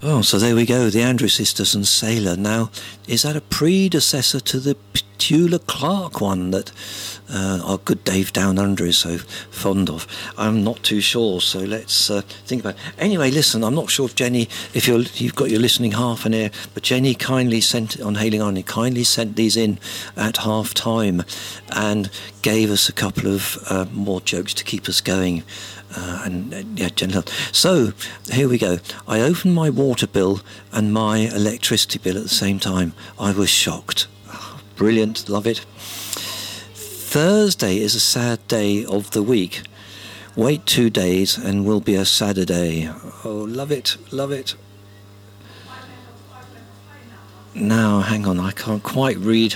Oh, so there we go, the Andrews Sisters and Sailor. Now, is that a predecessor to the Petula Clark one that our good Dave Down Under is so fond of? I'm not too sure, so let's think about it. Anyway, listen, I'm not sure if Jenny, if you've got your listening half an ear, but Jenny kindly sent, on Hailing Irony, kindly sent these in at half time and gave us a couple of more jokes to keep us going. So here we go. I opened my water bill and my electricity bill at the same time. I was shocked. Oh, brilliant, love it. Thursday is a sad day of the week. Wait 2 days and will be a sadder day. Oh, love it, love it. Now, hang on, I can't quite read.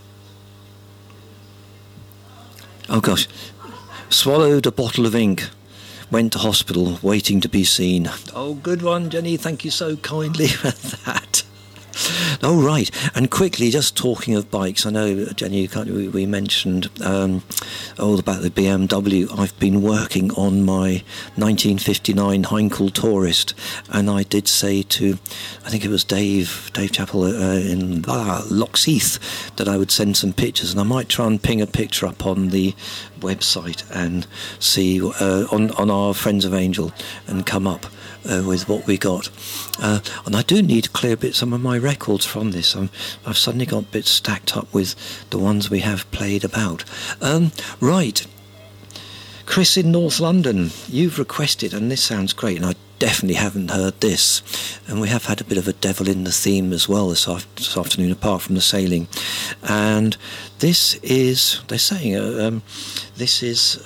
Oh gosh. Swallowed a bottle of ink. Went to hospital, waiting to be seen. Oh, good one, Jenny. Thank you so kindly for that. Oh, right. And quickly, just talking of bikes, I know, Jenny, we mentioned about the BMW. I've been working on my 1959 Heinkel Tourist, and I did say to, I think it was Dave Chappell in Loxheath, that I would send some pictures, and I might try and ping a picture up on the website and see on our Friends of Angel and come up with what we got. And I do need to clear a bit some of my records from this. I've suddenly got bits stacked up with the ones we have played about. Right. Chris in North London, you've requested, and this sounds great, and I definitely haven't heard this. And we have had a bit of a devil in the theme as well this afternoon, apart from the sailing. And this is, they're saying, this is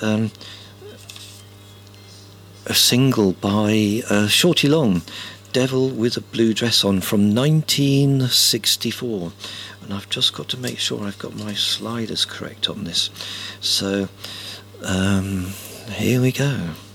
a single by Shorty Long, Devil with a Blue Dress On, from 1964. And I've just got to make sure I've got my sliders correct on this. So, here we go.